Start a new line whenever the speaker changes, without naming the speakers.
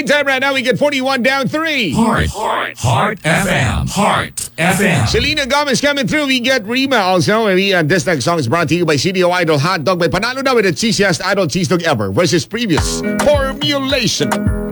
time right now, we get 41 down 3.
Heart FM. Heart FM.
Selena Gomez coming through. We get Rima also. This next song is brought to you by CDO Idol Hot Dog by Panalo na with the cheesiest idol cheese dog ever versus previous formulation.